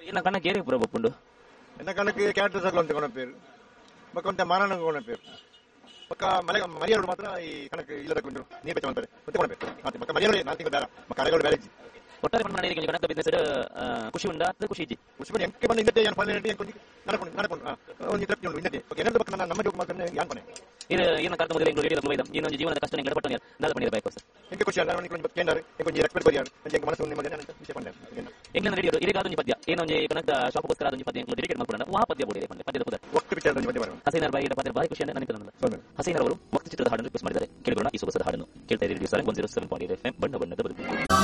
ina kana kere pura boppundu enna kanake characters agla unte kona peru maka unte marana kona peru maka mariyalu matra ee kanake illada kundu nee becha mantare unte kona peru ate maka mariyalu nathi bedara maka aragalu beleji ಒಟ್ಟಾರೆ ಮನೆ ನನಗೆ ಕನಕ business ಖುಷಿ ಉಂಟಾ ಅದು ಖುಷಿ ಇಜ್ಜಿ ಖುಷಿ ಬನ್ನಿ ಎಂಕೆ ಬಂದು ಇಂದತೆ ಯಾನ್ ಪಾಲನೆ ರೆಡಿ ಅನ್ಕೊಂಡು ನಡಕೊಂಡು ಒಂದು ತೃಪ್ತಿ ಉಂಟು ಇಂದತೆ ಓಕೆ ಏನಂತ ಬಕ್ಕ ನಮ್ಮ ಜೋಕ್ ಮಾತ್ರ ಯಾನ್ ಪನೆ ಇದು ಏನು ಕಾರ್ತ ಮೊದಲೇ ಇಂಗ್ಲಿಷ್ ರೇಡಿಯೋ ಬೈದ ಇನ್ನೊಂದು ಜೀವನದ ಕಷ್ಟ ನಿಂಗೆ ಪಟ್ಟನೆ ದಾದ ಪಣಿದ ಬೈಕ್ ಸರ್ ಎಂಕೆ ಖುಷಿ ಅಲ್ಲ ನನಗೆ ಕೊಂಡು ಕೇಂದ್ರ ಎಂಕೆ ರೆಸ್ಪೆಕ್ಟ್ ಬರಿಯಾರು ಎಂಕೆ ಮನಸ್ಸು ನಿಮ್ಮ ಜನ ವಿಷಯ ಪಂಡೆ ಎಂಕೆ ರೇಡಿಯೋ ಇರೆ ಕಾದು ಪದ್ಯ ಏನೊಂದು ಕನಕ ಶಾಪಗೋಸ್ಕರ ಅದು ಪದ್ಯ ಎಂಕ್ಲು ಡೆಡಿಕೇಟ್ ಮಾಡ್ಕೊಂಡ ವಾ ಪದ್ಯ ಬೋಡಿದೆ ಪದ್ಯದ ಪದ ವಕ್ತ ವಿಚಾರದ ಪದ್ಯ ಬರೋಣ ಹಸೀನರ್ ಬಾಯಿ ಪದ್ಯ ಬಾಯಿ ಖುಷಿ ಅಂತ ನನಗೆ ಹಸೀನರ್ ಅವರು ವಕ್ತ ಚಿತ್ರದ ಹಾಡನ್ನು ರಿಕ್ವೆಸ್ಟ್ ಮಾಡಿದ್ದಾರೆ ಕೇಳಿಕೊಳ್ಳೋಣ ಈ ಸೊಗಸಾದ ಹಾಡನ್ನು ಕೇಳ್ತಾ ಇದ್ದೀರಿ ರೇಡಿಯೋ 107.8 FM ಬಣ್ಣ ಬಣ್ಣದ ಬದುಕು.